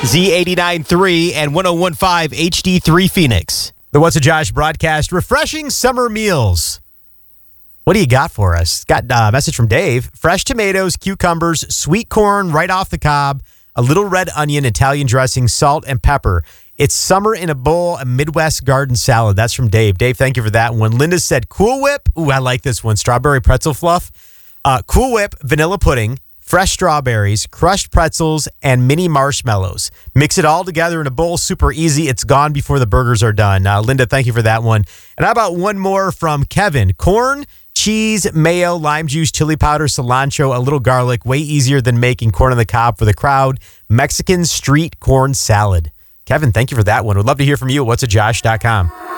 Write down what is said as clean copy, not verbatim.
Z89.3 and 101.5 HD3 Phoenix. The What's a Josh broadcast, refreshing summer meals. What do you got for us? Got a message from Dave. Fresh tomatoes, cucumbers, sweet corn right off the cob, a little red onion, Italian dressing, salt, and pepper. It's summer in a bowl, a Midwest garden salad. That's from Dave. Dave, thank you for that one. Linda said Cool Whip. Ooh, I like this one. Strawberry pretzel fluff. Cool Whip, vanilla pudding, fresh strawberries, crushed pretzels, and mini marshmallows. Mix it all together in a bowl. Super easy. It's gone before the burgers are done. Linda, thank you for that one. And how about one more from Kevin? Corn, cheese, mayo, lime juice, chili powder, cilantro, a little garlic. Way easier than making corn on the cob for the crowd. Mexican street corn salad. Kevin, thank you for that one. We'd love to hear from you at whatsajosh.com.